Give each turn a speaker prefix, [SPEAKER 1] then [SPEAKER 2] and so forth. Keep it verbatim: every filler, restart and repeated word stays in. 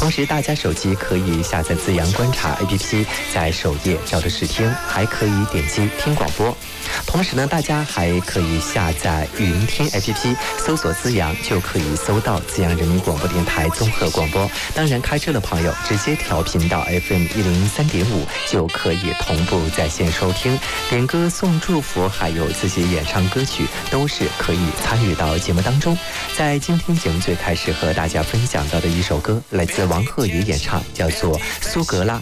[SPEAKER 1] 同时，大家手机可以下载资阳观察 A P P， 在首页找着试听，还可以点击听广播。同时呢，大家还可以下载云听 A P P， 搜索资阳就可以搜到资阳人民广播电台综合广播。当然，开车的朋友直接调频到 F M 一零三点五就可以同步在线收听，点歌送祝福，还有自己演唱歌曲，都是可以参与到节目当中。在今天节目最开始和大家分享到的一首歌，来自王鹤宇演唱，叫做《苏格拉